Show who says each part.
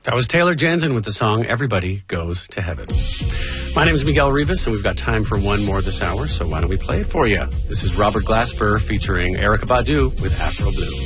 Speaker 1: That was Taylor Jansen with the song Everybody Goes to Heaven. My name is Miguel Rivas, and we've got time for one more this hour, so why don't we play it for you? This is Robert Glasper featuring Erykah Badu with Afro Blue.